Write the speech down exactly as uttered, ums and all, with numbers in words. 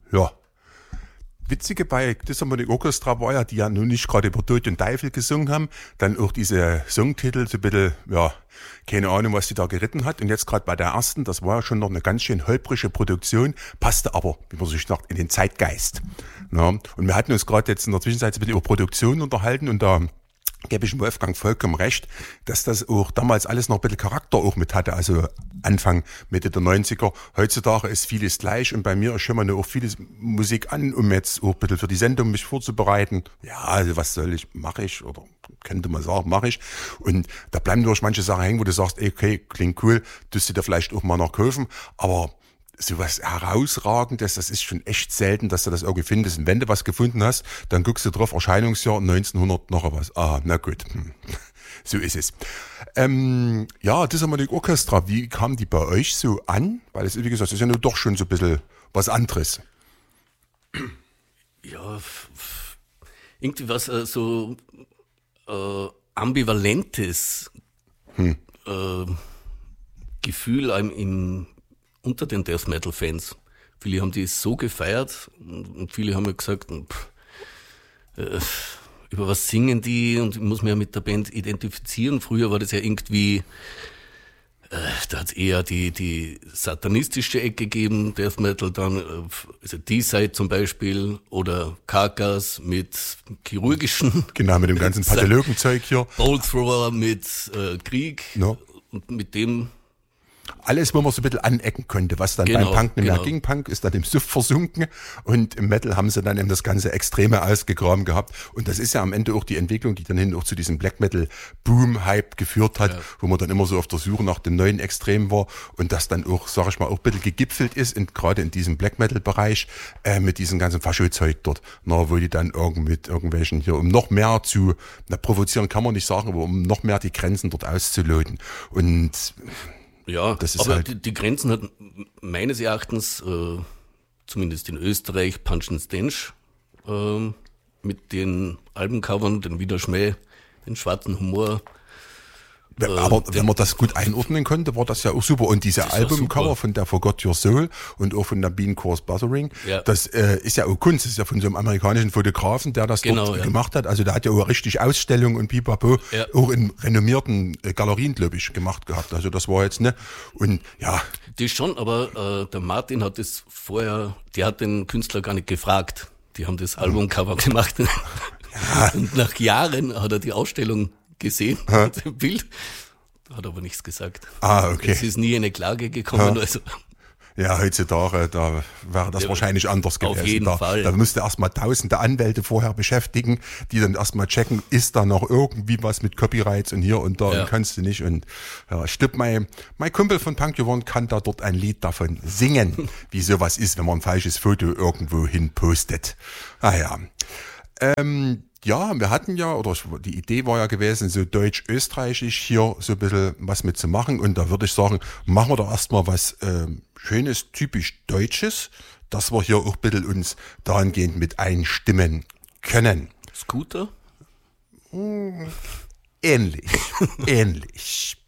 Ja. Witzige bei Disharmonic Orchestra war ja, die ja nun nicht gerade über Tod und Teufel gesungen haben, dann auch diese Songtitel so ein bisschen, ja, keine Ahnung, was die da geritten hat. Und jetzt gerade bei der ersten, das war ja schon noch eine ganz schön holprige Produktion, passte aber, wie man sich sagt, in den Zeitgeist. Ja, und wir hatten uns gerade jetzt in der Zwischenzeit so ein bisschen über Produktion unterhalten und da gebe ich Wolfgang vollkommen recht, dass das auch damals alles noch ein bisschen Charakter auch mit hatte, also Anfang, Mitte der neunziger. Heutzutage ist vieles gleich und bei mir ist schon mal auch vieles Musik an, um jetzt auch ein bisschen für die Sendung mich vorzubereiten. Ja, also was soll ich, mache ich oder könnte man sagen, mache ich. Und da bleiben durch manche Sachen hängen, wo du sagst, ey, okay, klingt cool, tust du dir vielleicht auch mal noch kaufen, aber sowas Herausragendes, das ist schon echt selten, dass du das irgendwie findest. Und wenn du was gefunden hast, dann guckst du drauf, Erscheinungsjahr neunzehnhundert noch was. Ah, na gut. Hm. So ist es. Ähm, ja, Disharmonic Orchestra, wie kam die bei euch so an? Weil es, wie gesagt, ist ja nur doch schon so ein bisschen was anderes. Ja, f- f- irgendwie was äh, so äh, ambivalentes hm. äh, Gefühl im, im unter den Death Metal Fans. Viele haben die so gefeiert und viele haben ja gesagt, pff, äh, über was singen die und ich muss mich ja mit der Band identifizieren. Früher war das ja irgendwie, äh, da hat es eher die, die satanistische Ecke gegeben, Death Metal dann, äh, also D-Side zum Beispiel oder Carcass mit chirurgischen. Genau, mit dem ganzen Pathologenzeug hier. Bolt Thrower mit äh, Krieg no. und mit dem alles, wo man so ein bisschen anecken konnte, was dann genau, beim Punk nicht genau. mehr ging. Punk ist dann im Suff versunken und im Metal haben sie dann eben das ganze Extreme ausgegraben gehabt. Und das ist ja am Ende auch die Entwicklung, die dann hin auch zu diesem Black Metal Boom-Hype geführt hat, ja. Wo man dann immer so auf der Suche nach dem neuen Extrem war und das dann auch, sag ich mal, auch ein bisschen gegipfelt ist, in, gerade in diesem Black Metal Bereich, äh, mit diesem ganzen Fascho-Zeug dort, na, wo die dann irgend mit irgendwelchen hier, um noch mehr zu, na, provozieren kann man nicht sagen, aber um noch mehr die Grenzen dort auszuloten. Und ja, das ist aber halt die, die Grenzen hat meines Erachtens, äh, zumindest in Österreich, Punch and Stench, äh, mit den Albencovern, den Widerschmäh, den schwarzen Humor. Äh, aber wenn man das gut einordnen konnte, war das ja auch super. Und diese Albumcover von der Forgot Your Soul und auch von der Bean Course Buzzering, ja. das äh, ist ja auch Kunst, das ist ja von so einem amerikanischen Fotografen, der das genau, dort ja. gemacht hat. Also der hat ja auch richtig Ausstellungen und Pipapo ja. auch in renommierten äh, Galerien, glaube ich, gemacht gehabt. Also das war jetzt, ne? Und ja. Das schon, aber äh, der Martin hat das vorher, der hat den Künstler gar nicht gefragt. Die haben das Albumcover gemacht. Ja. Und nach Jahren hat er die Ausstellung gesehen, hat ein Bild, hat aber nichts gesagt. Ah, okay. Es ist nie eine Klage gekommen. Ja. Also. Ja, heutzutage, da wäre das ja, wahrscheinlich anders gewesen. Auf jeden da, Fall. Da müsste erstmal tausende Anwälte vorher beschäftigen, die dann erstmal checken, ist da noch irgendwie was mit Copyrights und hier und da ja. und kannst du nicht. Und ja, stimmt, mein, mein Kumpel von Punk Geworden kann da dort ein Lied davon singen, wie sowas ist, wenn man ein falsches Foto irgendwo hin postet. Ah ja. Ähm, Ja, wir hatten ja, oder die Idee war ja gewesen, so deutsch-österreichisch hier so ein bisschen was mitzumachen. Und da würde ich sagen, machen wir doch erstmal was ähm, Schönes, typisch Deutsches, dass wir hier auch ein bisschen uns dahingehend mit einstimmen können. Scooter? Hm, ähnlich, ähnlich.